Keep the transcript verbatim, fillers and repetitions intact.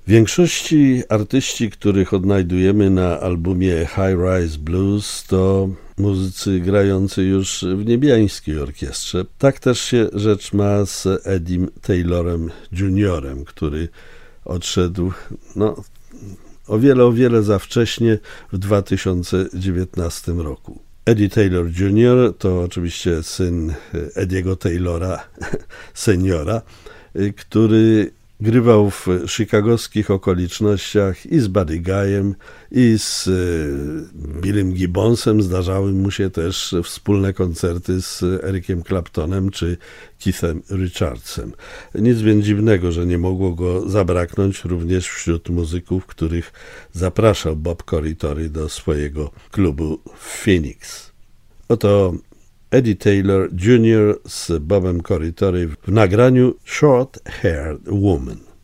Większości artyści, których odnajdujemy na albumie High Rise Blues, to muzycy grający już w niebiańskiej orkiestrze. Tak też się rzecz ma z Eddiem Taylorem juniorem, który odszedł no, o wiele, o wiele za wcześnie w dwa tysiące dziewiętnastym roku. Eddie Taylor junior to oczywiście syn Eddiego Taylora seniora, który grywał w chicagowskich okolicznościach i z Buddy Guyem, i z Billym Gibbonsem. Zdarzały mu się też wspólne koncerty z Ericiem Claptonem czy Keithem Richardsem. Nic więc dziwnego, że nie mogło go zabraknąć również wśród muzyków, których zapraszał Bob Corritore do swojego klubu w Phoenix. Oto Eddie Taylor junior z Bobem Corritore w nagraniu Short Haired Woman.